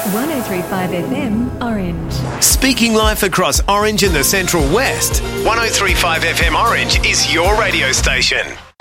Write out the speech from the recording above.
103.5 FM, Orange. Speaking life across Orange and the Central West, 103.5 FM Orange is your radio station.